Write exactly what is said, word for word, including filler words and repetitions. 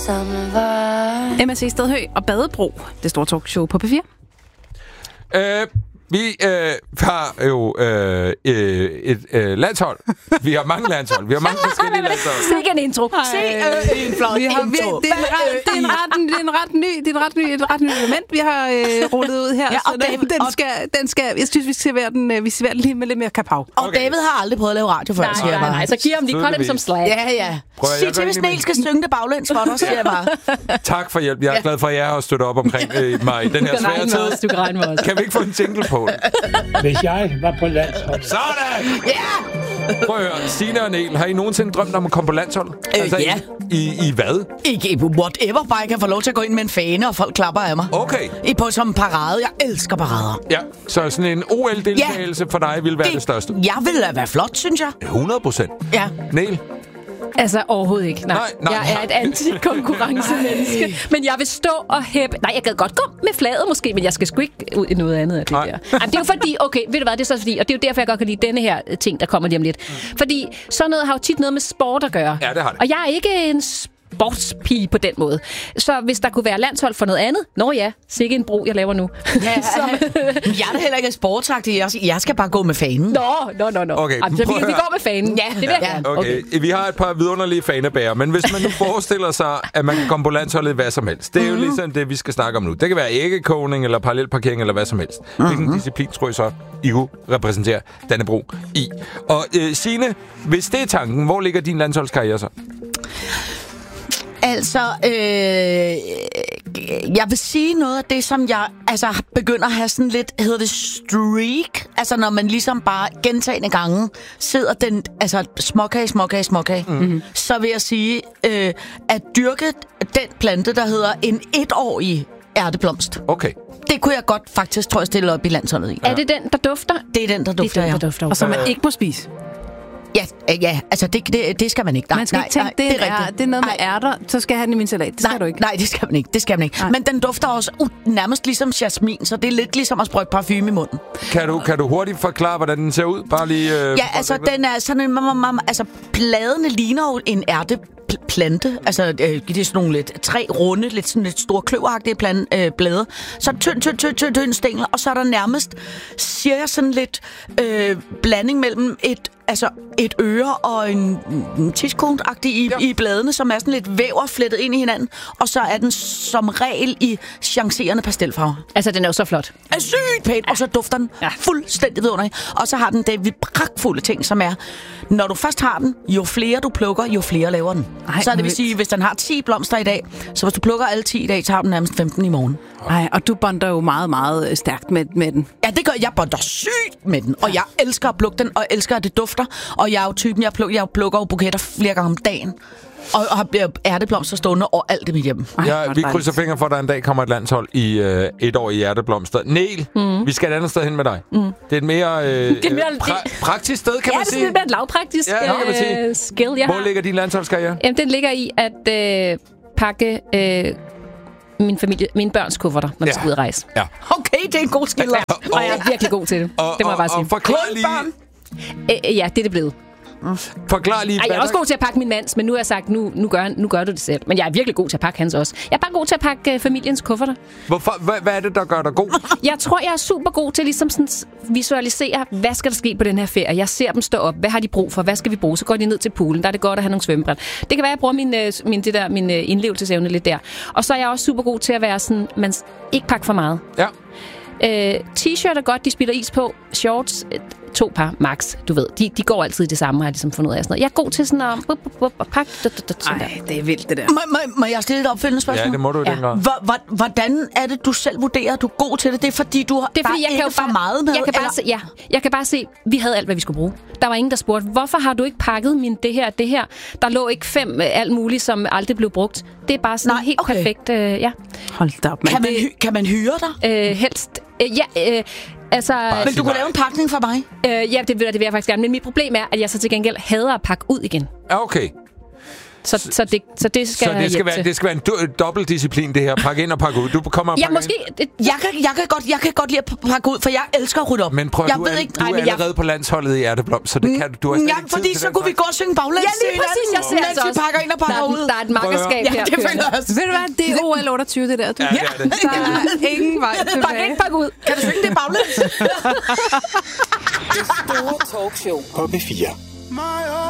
M S C Stedhøj og Badebro, det store talkshow på P fire. Øh, vi øh, har jo øh, et øh, landshold. Vi har mange landshold. Vi har mange forskellige landshold. Sikke en intro. Sikke øh, en flot vi har, vi, intro. det, er en ret, det, er en ret, det er en ret ny, det er en ret ny, et ret nyt element, vi har øh, rullet ud her. Ja, så den, David, den, og skal, den skal, jeg synes, vi serverer den, vi serverer den lige med lidt mere kapav. Og Okay. David har aldrig prøvet at lave radio før, Nej, siger jeg nej, bare. nej, så giver ham lige koldt som slag. Ja, ja. Prøv at- Sig jeg til, gør hvis egentlig Niel skal synge det baglæns for dig, siger jeg bare. Tak for hjælp. Jeg er glad for, at jeg har støttet op omkring øh, mig i den her Du kan svære regne med os, tid. du kan regne med os. Kan vi ikke få en jingle på? Hvis jeg var på landsholdet. Sådan! Ja! Prøv at høre. Signe og Niel, har I nogensinde drømt om at komme på landshold? Øh, ja. I, i, I hvad? Ikke whatever, bare jeg kan få lov til at gå ind med en fane, og folk klapper af mig. Okay. I på som parade. Jeg elsker parader. Ja, så sådan en O L-deltagelse for dig vil være det, det største. Jeg vil da være flot, synes jeg. hundrede procent. Ja. Niel? Altså overhovedet ikke. Nej, Nej, nej, jeg er et antikonkurrencemenneske. Men jeg vil stå og hæppe. Nej, jeg gad godt gå med flaget måske, men jeg skal sgu ikke ud i noget andet af det Nej. der. Jamen, det er jo fordi, okay, ved du hvad, det er så fordi, og det er jo derfor, jeg godt kan lide denne her ting, der kommer lige om lidt. Mm. Fordi sådan noget har jo tit noget med sport at gøre. Ja, det har det. Og jeg er ikke en sportspige på den måde. Så hvis der kunne være landshold for noget andet, nå ja, sikke en bro, jeg laver nu. Ja, så, jeg er da heller ikke sportsagtig. Jeg, jeg skal bare gå med fanen. Nå, nå, nå, nå. Okay, Jamen, så vi, prøv at vi høre. går med fanen. Ja, det vil jeg Ja. gerne. Okay. okay, vi har et par vidunderlige fanebærer, men hvis man nu forestiller sig, at man kan komme på landsholdet hvad som helst, det er jo Mhm. ligesom det, vi skal snakke om nu. Det kan være æggekogning, eller parallelparkering, eller hvad som helst. Hvilken Mhm. disciplin tror I så, I kunne repræsentere Dannebro i? Og øh, Signe, hvis det er tanken, hvor ligger din landsholdskarriere så? Altså, øh, jeg vil sige noget af det, som jeg altså, begynder at have sådan lidt, hedder det streak? Altså, når man ligesom bare gentagende gange sidder den, altså småkage, småkage, småkage, mm-hmm. så vil jeg sige, øh, at dyrke den plante, der hedder en etårig ærteblomst. Okay. Det kunne jeg godt faktisk, tror jeg, stille op i landsholdet i. Er det den, der dufter? Det er den, der Det dufter, er den, ja. der dufter. Og som man ikke må spise. Ja, øh, ja, altså det, det, det skal man ikke. Nej, Man skal nej, ikke tænke, nej, det, det er, rigtigt. det er noget med Nej. ærter, så skal jeg have den i min salat. Det skal nej, du ikke. Nej, det skal man ikke. Det skal man ikke. Nej. Men den dufter også uh, nærmest ligesom jasmin, så det er lidt ligesom at sprøjte parfume i munden. Kan du, kan du hurtigt forklare, hvordan den ser ud? Bare lige... Øh, Ja, altså den er sådan en... Mam, mam, altså bladene ligner jo en ærte plante. Altså, øh, det er sådan nogle lidt tre runde, lidt sådan lidt store kløveragtige plan, øh, blade. Så tynd, tynd, tynd, tynd, tynd stængler, og så er der nærmest, siger jeg, sådan lidt øh, blanding mellem et altså et øre og en, en tidskone-agtig i, Ja. i bladene, som er sådan lidt væver flettet ind i hinanden, og så er den som regel i chancerende pastelfarver. Altså, den er jo så flot. Er sygt pænt, og så dufter den ja. fuldstændig vidunderligt. Og så har den det pragtfulde ting, som er, når du først har den, jo flere du plukker, jo flere laver den. Ej, så det vil vildt. sige, hvis den har ti blomster i dag, så hvis du plukker alle ti i dag, så har du nærmest femten i morgen. Nej, og du bonder jo meget, meget stærkt med, med den. Ja, det gør jeg bonder sygt med den, og jeg elsker at plukke den, og elsker, at det dufter. Og jeg er jo typen, jeg plukker, jeg plukker jo buketter flere gange om dagen. Og, og har ærteblomster stående overalt i mit hjem. Ej, Ja, hvor vi dejligt. krydser fingre for, at der en dag kommer et landshold i øh, et år i hjerteblomster. Niel, mm. vi skal et andet sted hen med dig. Mm. Det er et mere, øh, Det er mere- pra- praktisk sted, kan Ja, man det er sige. lidt mere et lavpraktisk Ja, det kan man sige. øh, skill, jeg Hvor har. ligger din landsholdskarriere? Jamen, den ligger i at øh, pakke øh, min familie, mine børns kufferter, når Ja. vi skal ud at rejse. Ja. Okay, det er en god skill. Og jeg er virkelig god til det. Og, Det må jeg bare og, og sige. forklar lige, Øh, ja, det er det blevet. forklar lige Ej, jeg hvad er også der- god til at pakke min mands, men nu har jeg sagt, nu, nu, gør, nu gør du det selv. Men jeg er virkelig god til at pakke hans også. Jeg er bare god til at pakke øh, familiens kufferter. Hvorfor, hvad, hvad er det, der gør dig god? Jeg tror, jeg er super god til ligesom sådan s- visualisere, hvad skal der ske på den her ferie. Jeg ser dem stå op. Hvad har de brug for? Hvad skal vi bruge? Så går de ned til poolen. Der er det godt at have nogle svømmebræt. Det kan være, at jeg bruger min, øh, min, det der, min øh, indlevelsesevne lidt der. Og så er jeg også super god til at være sådan, man s- ikke pakke for meget. Ja. Øh, t-shirt er godt, de spiller is på. Shorts, øh, to par max, du ved. De, de går altid i det samme, har jeg ligesom fundet ud af. Sådan noget. Jeg er god til sådan at bup, bup, bup, pakke. Sådan der. Ej, det er vildt, det der. Må, må, må jeg stille et opfølgende spørgsmål? Ja, det må du i Ja. den grad. Hvor- hvor- Hvordan er det, du selv vurderer, at du er god til det? Det er fordi, du har Det er fordi, der jeg ikke kan jo for bare, meget med? jeg kan bare eller? se, ja, jeg kan bare se, vi havde alt, hvad vi skulle bruge. Der var ingen, der spurgte, hvorfor har du ikke pakket min det her, det her? Der lå ikke fem øh, alt muligt, som aldrig blev brugt. Det er bare sådan Nej, helt okay. perfekt, øh, ja. Hold da op, mand. Kan man, hy- kan man hyre dig? Øh, helst, øh, ja, øh, altså... Bare Men sig du kunne nej. lave en pakning for mig. Øh, ja, det vil, jeg- det vil jeg faktisk gerne. Men mit problem er, at jeg så til gengæld hader at pakke ud igen. Ja, okay. Så, så, det, så det skal Så jeg det skal, være, til. det skal være en do- dobbeltdisciplin, det her. Pak ind og pak ud. Du kommer og Ja, pakker måske... ind. Det, Jeg kan, jeg, kan godt, jeg kan godt lide at pakke ud, for jeg elsker at rydde op. Men prøv, jeg du, ved er, ikke, du nej, er men jeg, allerede på landsholdet i Ærteblom, så det kan du har slet ja, ikke tid fordi til så den kunne vi slags. gå og synge baglæns. ja, lige præcis. Jeg ser mens så vi også. pakker ind og pakker der, ud. der er et makkerskab Ja, her. det føler jeg også. Ved du hvad, det er O L otteogtyve, det der. Du. Ja, det er det. Der er ingen vej Pak tilbage. ind, pak ud. Kan du synge det baglæns? Det store talkshow På P fire.